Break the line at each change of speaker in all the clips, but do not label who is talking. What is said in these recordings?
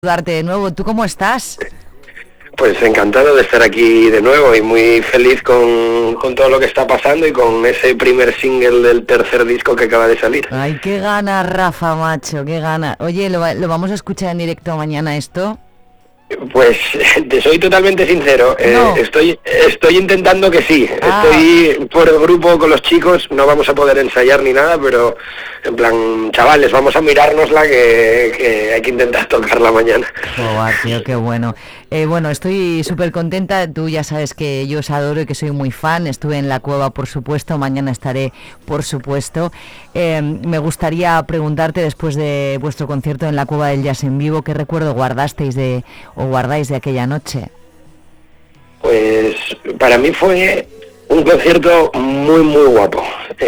Saludarte de nuevo. ¿Tú cómo estás?
Pues encantado de estar aquí de nuevo y muy feliz con todo lo que está pasando y con ese primer single del tercer disco que acaba de salir.
Ay, qué gana, Rafa, macho, qué gana. Oye, ¿lo vamos a escuchar en directo mañana esto?
Pues te soy totalmente sincero,
No.
estoy intentando que sí, estoy por el grupo con los chicos, no vamos a poder ensayar ni nada, pero en plan, chavales, vamos a mirárnosla que hay que intentar tocarla mañana.
Joder, tío, qué bueno. Bueno, estoy súper contenta. Tú ya sabes que yo os adoro y que soy muy fan. Estuve en la cueva, por supuesto. Mañana estaré, por supuesto. Me gustaría preguntarte, después de vuestro concierto en la Cueva del Jazz en Vivo, ¿qué recuerdo guardáis de aquella noche?
Pues para mí fue un concierto muy guapo.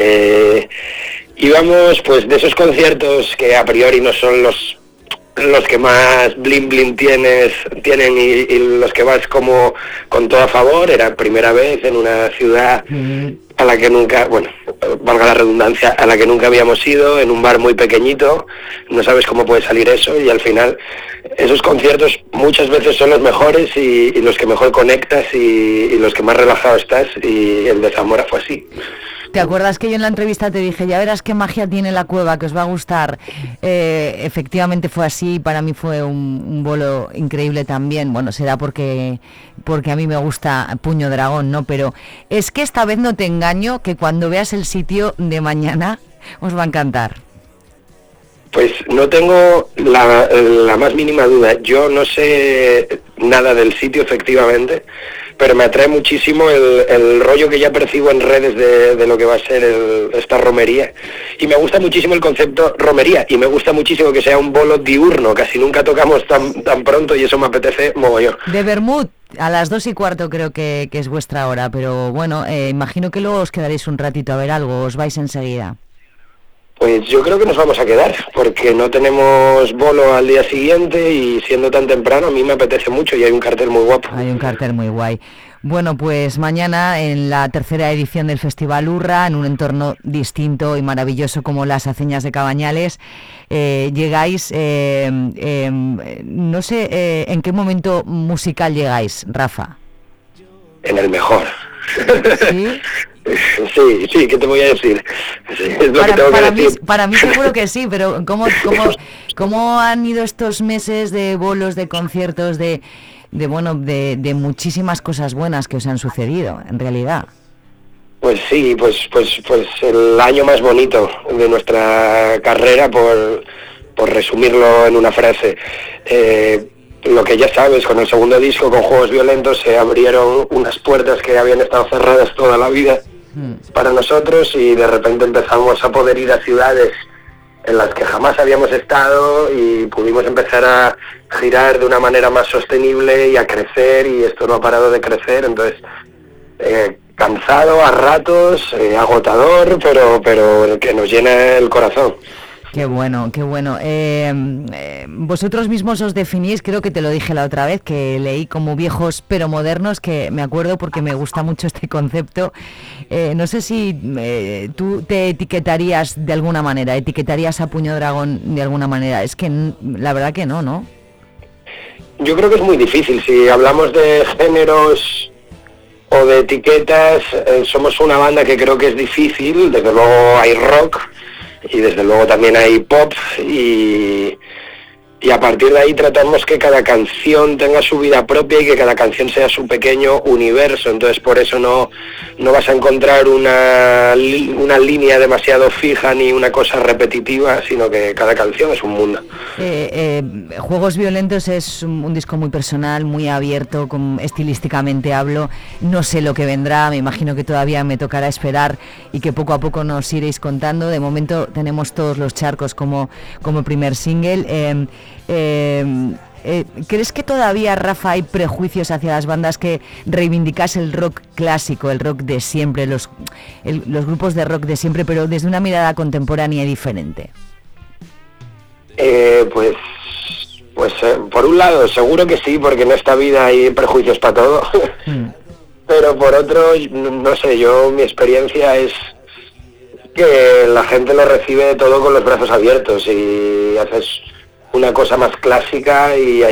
Íbamos pues de esos conciertos que a priori no son los que más bling tienen y los que vas como con todo a favor. Era primera vez en una ciudad a la que nunca, bueno, valga la redundancia, a la que nunca habíamos ido, en un bar muy pequeñito, no sabes cómo puede salir eso, y al final esos conciertos muchas veces son los mejores y los que mejor conectas y los que más relajado estás, y el de Zamora fue así.
¿Te acuerdas que yo en la entrevista te dije, ya verás qué magia tiene la cueva, que os va a gustar? Efectivamente fue así, para mí fue un bolo increíble también. Bueno, será porque a mí me gusta Puño Dragón, ¿no? Pero es que esta vez no te engaño, que cuando veas el sitio de mañana os va a encantar.
Pues no tengo la más mínima duda. Yo no sé nada del sitio, efectivamente, pero me atrae muchísimo el rollo que ya percibo en redes de lo que va a ser esta romería. Y me gusta muchísimo el concepto romería, y me gusta muchísimo que sea un bolo diurno. Casi nunca tocamos tan pronto y eso me apetece mogollón.
De Bermud, a las 2:15 creo que es vuestra hora, pero bueno, imagino que luego os quedaréis un ratito a ver algo, os vais enseguida.
Pues yo creo que nos vamos a quedar, porque no tenemos bolo al día siguiente y siendo tan temprano a mí me apetece mucho y hay un cartel muy guapo.
Hay un cartel muy guay. Bueno, pues mañana en la tercera edición del Festival Urra, en un entorno distinto y maravilloso como las Aceñas de Cabañales, llegáis, no sé en qué momento musical llegáis, Rafa.
En el mejor.
¿Sí?
Sí, ¿qué te voy a decir? Sí, es lo que tengo que decir.
Para mí seguro que sí, pero ¿cómo han ido estos meses de bolos, de conciertos, de muchísimas cosas buenas que os han sucedido, en realidad?
Pues sí, pues el año más bonito de nuestra carrera, por resumirlo en una frase. Lo que ya sabes, con el segundo disco, con Juegos Violentos, se abrieron unas puertas que habían estado cerradas toda la vida para nosotros, y de repente empezamos a poder ir a ciudades en las que jamás habíamos estado y pudimos empezar a girar de una manera más sostenible y a crecer, y esto no ha parado de crecer. Entonces, cansado a ratos, agotador, pero que nos llena el corazón.
Qué bueno, qué bueno. Vosotros mismos os definís, creo que te lo dije la otra vez, que leí como viejos pero modernos, que me acuerdo porque me gusta mucho este concepto. No sé si tú te etiquetarías de alguna manera, etiquetarías a Puño Dragón de alguna manera. Es que la verdad que no.
Yo creo que es muy difícil. Si hablamos de géneros o de etiquetas, somos una banda que creo que es difícil. Desde luego hay rock, y desde luego también hay pop, y a partir de ahí tratamos que cada canción tenga su vida propia y que cada canción sea su pequeño universo. Entonces por eso no vas a encontrar una línea demasiado fija ni una cosa repetitiva, sino que cada canción es un mundo.
Juegos Violentos es un disco muy personal, muy abierto, estilísticamente hablo. No sé lo que vendrá, me imagino que todavía me tocará esperar y que poco a poco nos iréis contando. De momento tenemos Todos los charcos como primer single. ¿Crees que todavía, Rafa, hay prejuicios hacia las bandas que reivindicas el rock clásico, el rock de siempre, los grupos de rock de siempre, pero desde una mirada contemporánea y diferente?
Pues por un lado seguro que sí, porque en esta vida hay prejuicios para todo. Pero por otro, no sé, mi experiencia es que la gente lo recibe todo con los brazos abiertos, y haces una cosa más clásica y